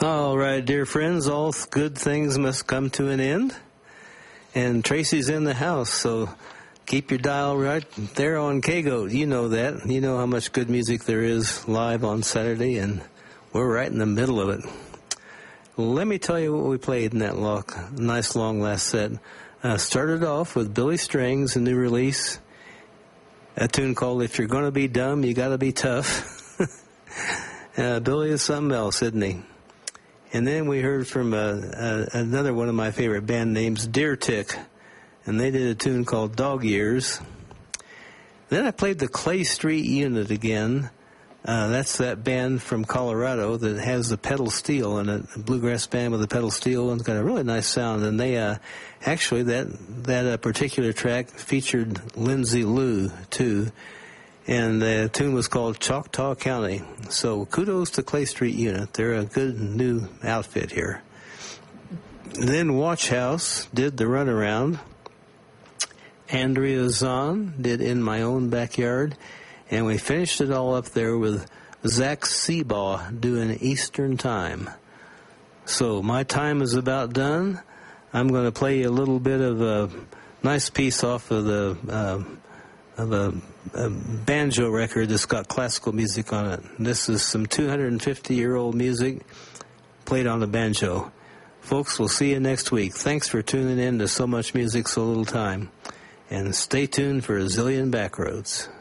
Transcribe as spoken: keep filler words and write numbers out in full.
All right, dear friends, all good things must come to an end. And Tracy's in the house, so keep your dial right there on K-Goat. You know that. You know how much good music there is live on Saturday, and we're right in the middle of it. Let me tell you what we played in that long, nice long last set. Uh, started off with Billy Strings, a new release, a tune called If You're Gonna Be Dumb, You Gotta Be Tough. uh, Billy is something else, isn't he? And then we heard from uh, uh, another one of my favorite band names, Deer Tick, and they did a tune called Dog Years. Then I played the Clay Street Unit again. Uh, that's that band from Colorado that has the pedal steel in it, a bluegrass band with a pedal steel, and it's got a really nice sound. And they uh, actually, that that uh, particular track featured Lindsay Lou, too. And the tune was called Choctaw County. So kudos to Clay Street Unit. They're a good new outfit here. Then Watch House did The Runaround. Andrea Zahn did In My Own Backyard. And we finished it all up there with Zach Seabaugh doing Eastern Time. So my time is about done. I'm going to play you a little bit of a nice piece off of the... Uh, of a, a banjo record that's got classical music on it. This is some two hundred fifty-year-old music played on the banjo. Folks, we'll see you next week. Thanks for tuning in to So Much Music, So Little Time. And stay tuned for a zillion Backroads.